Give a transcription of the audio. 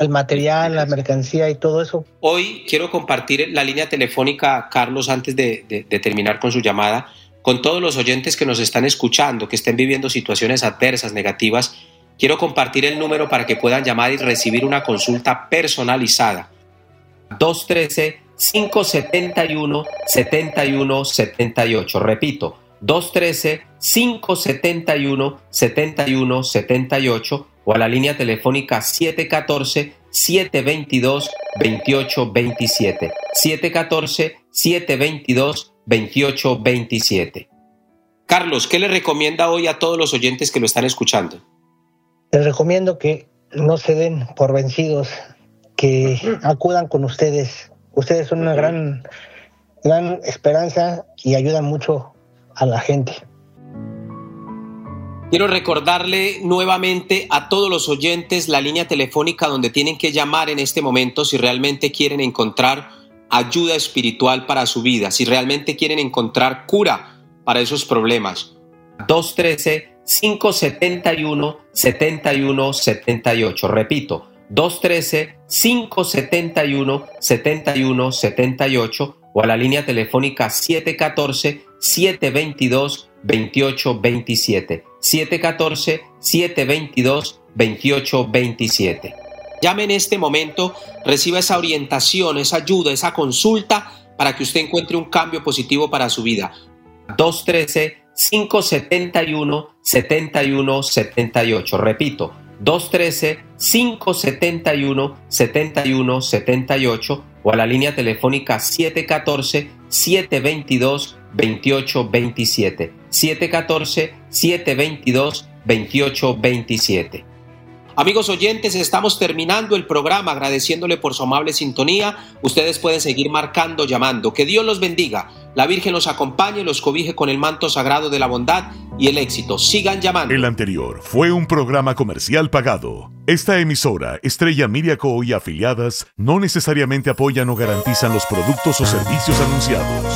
el material, la mercancía y todo eso. Hoy quiero compartir la línea telefónica, Carlos, antes de terminar con su llamada, con todos los oyentes que nos están escuchando, que estén viviendo situaciones adversas, negativas. Quiero compartir el número para que puedan llamar y recibir una consulta personalizada. 213-571-7178. Repito, 213-571-7178 o a la línea telefónica 714-722-2827. 714-722-2827. Carlos, ¿qué le recomienda hoy a todos los oyentes que lo están escuchando? Les recomiendo que no se den por vencidos, que acudan con ustedes. Ustedes son una gran esperanza y ayudan mucho a la gente. Quiero recordarle nuevamente a todos los oyentes la línea telefónica donde tienen que llamar en este momento si realmente quieren encontrar ayuda espiritual para su vida, si realmente quieren encontrar cura para esos problemas. 213-571-7178. Repito, 213-571-7178 o a la línea telefónica 714-722-2827. 714-722-2827. Llame en este momento, reciba esa orientación, esa ayuda, esa consulta para que usted encuentre un cambio positivo para su vida. 213-571-7178. Repito, 213-571-7178 o a la línea telefónica 714-722-2827. 714-722-2827. Amigos oyentes, estamos terminando el programa agradeciéndole por su amable sintonía. Ustedes pueden seguir marcando, llamando. Que Dios los bendiga. La Virgen los acompañe y los cobije con el manto sagrado de la bondad y el éxito. Sigan llamando. El anterior fue un programa comercial pagado. Esta emisora, Estrella Media Co. y afiliadas, no necesariamente apoyan o garantizan los productos o servicios anunciados.